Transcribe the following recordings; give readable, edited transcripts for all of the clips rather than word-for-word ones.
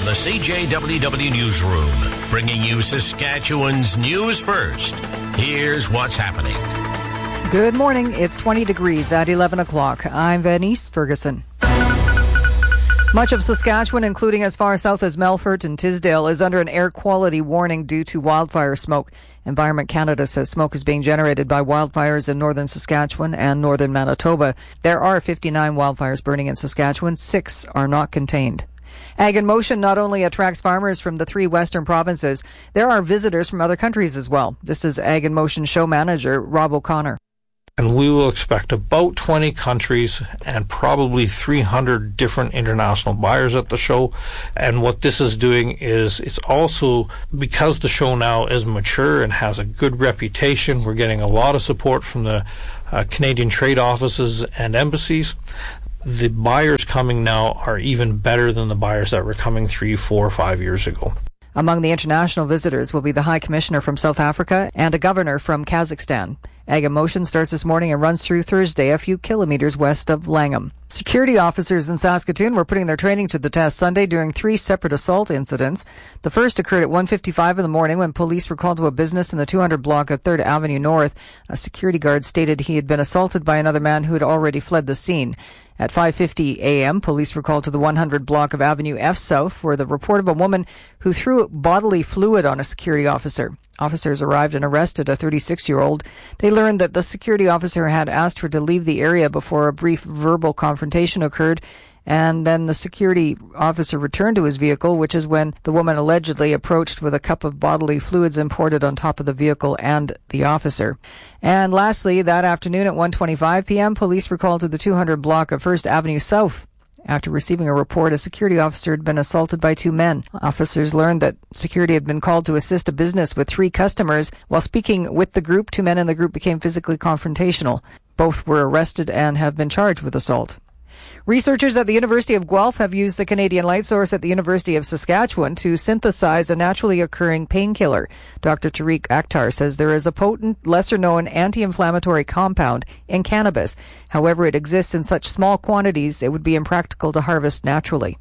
the CJWW Newsroom, bringing you Saskatchewan's news first. Here's what's happening. Good morning. It's 20 degrees at 11 o'clock. I'm Venice Ferguson. Much of Saskatchewan, including as far south as Melfort and Tisdale, is under an air quality warning due to wildfire smoke. Environment Canada says smoke is being generated by wildfires in northern Saskatchewan and northern Manitoba. There are 59 wildfires burning in Saskatchewan. 6 are not contained. Ag in Motion not only attracts farmers from the 3 western provinces, there are visitors from other countries as well. This is Ag in Motion show manager Rob O'Connor. And we will expect about 20 countries and probably 300 different international buyers at the show. And what this is doing is it's also, because the show now is mature and has a good reputation, we're getting a lot of support from the Canadian trade offices and embassies. The buyers coming now are even better than the buyers that were coming 3, 4, 5 years ago. Among the international visitors will be the High Commissioner from South Africa and a governor from Kazakhstan. Ag in Motion starts this morning and runs through Thursday, a few kilometers west of Langham. Security officers in Saskatoon were putting their training to the test Sunday during 3 separate assault incidents. The first occurred at 1:55 in the morning when police were called to a business in the 200 block of 3rd Avenue North. A security guard stated he had been assaulted by another man who had already fled the scene. At 5:50 a.m., police were called to the 100 block of Avenue F South for the report of a woman who threw bodily fluid on a security officer. Officers arrived and arrested a 36-year-old. They learned that the security officer had asked her to leave the area before a brief verbal confrontation occurred, and then the security officer returned to his vehicle, which is when the woman allegedly approached with a cup of bodily fluids imported on top of the vehicle and the officer. And lastly, that afternoon at 1:25 p.m., police were called to the 200 block of 1st Avenue South. After receiving a report, a security officer had been assaulted by 2 men. Officers learned that security had been called to assist a business with 3 customers. While speaking with the group, 2 men in the group became physically confrontational. Both were arrested and have been charged with assault. Researchers at the University of Guelph have used the Canadian light source at the University of Saskatchewan to synthesize a naturally occurring painkiller. Dr. Tariq Akhtar says there is a potent, lesser-known anti-inflammatory compound in cannabis. However, it exists in such small quantities it would be impractical to harvest naturally.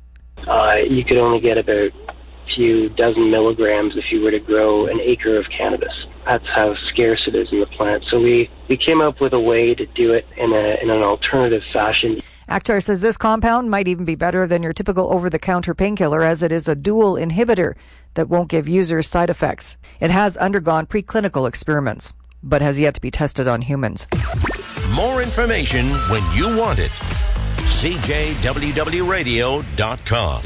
You could only get about a few dozen milligrams if you were to grow an acre of cannabis. That's how scarce it is in the plant. So we came up with a way to do it in an alternative fashion. Akhtar says this compound might even be better than your typical over-the-counter painkiller, as it is a dual inhibitor that won't give users side effects. It has undergone preclinical experiments, but has yet to be tested on humans. More information when you want it. CJWWRadio.com.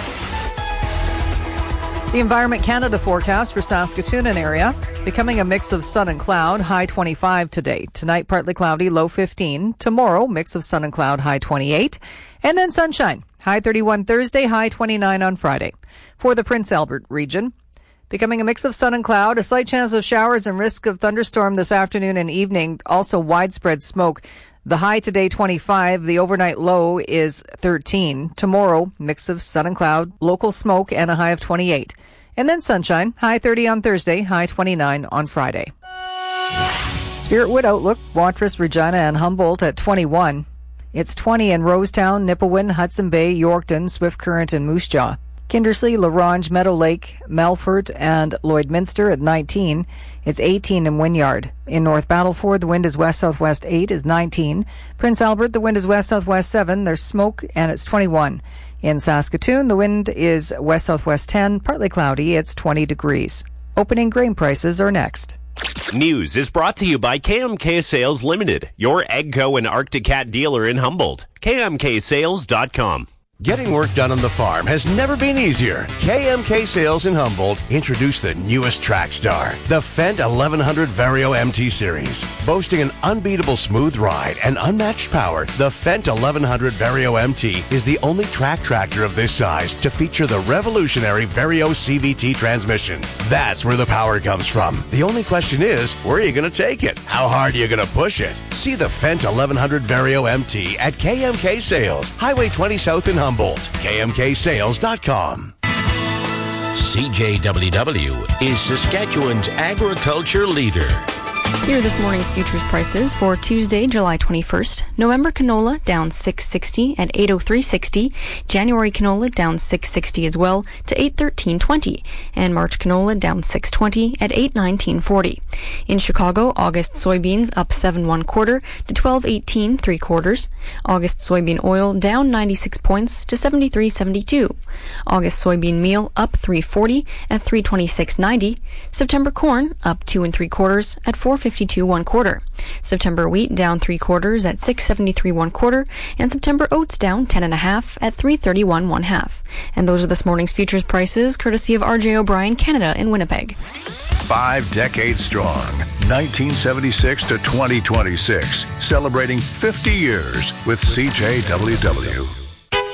The Environment Canada forecast for Saskatoon and area, becoming a mix of sun and cloud, high 25 today. Tonight, partly cloudy, low 15. Tomorrow, mix of sun and cloud, high 28. And then sunshine, high 31 Thursday, high 29 on Friday. For the Prince Albert region, becoming a mix of sun and cloud, a slight chance of showers and risk of thunderstorm this afternoon and evening. Also widespread smoke. The high today, 25. The overnight low is 13. Tomorrow, mix of sun and cloud, local smoke, and a high of 28. And then sunshine, high 30 on Thursday, high 29 on Friday. Spiritwood outlook, Watrous, Regina, and Humboldt at 21. It's 20 in Rosetown, Nipawin, Hudson Bay, Yorkton, Swift Current, and Moose Jaw. Kindersley, La Ronge, Meadow Lake, Melfort, and Lloydminster at 19. It's 18 in Wynyard. In North Battleford, the wind is west-southwest 8, is 19. Prince Albert, the wind is west-southwest 7. There's smoke, and it's 21. In Saskatoon, the wind is west-southwest 10, partly cloudy. It's 20 degrees. Opening grain prices are next. News is brought to you by KMK Sales Limited, your AGCO and Arctic Cat dealer in Humboldt. KMKSales.com. Getting work done on the farm has never been easier. KMK Sales in Humboldt introduced the newest track star, the Fendt 1100 Vario MT Series. Boasting an unbeatable smooth ride and unmatched power, the Fendt 1100 Vario MT is the only track tractor of this size to feature the revolutionary Vario CVT transmission. That's where the power comes from. The only question is, where are you going to take it? How hard are you going to push it? See the Fendt 1100 Vario MT at KMK Sales, Highway 20 South in Humboldt. KMKSales.com. CJWW is Saskatchewan's agriculture leader. Here are this morning's futures prices for Tuesday, July 21st. November canola down $6.60 at $803.60. January canola down $6.60 as well to $813.20. And March canola down $6.20 at $819.40. In Chicago, August soybeans up 7 1/4 to $12.18 3/4. August soybean oil down 96 points to 73.72. August soybean meal up 3.40 at 326.90. September corn up 2 3/4 at 4.52 1/4. September wheat down 3/4 at 6.73 1/4, and September oats down 10 1/2 at 3.31 1/2. And those are this morning's futures prices, courtesy of R.J. O'Brien, Canada in Winnipeg. 5 decades strong, 1976 to 2026, celebrating 50 years with CJWW.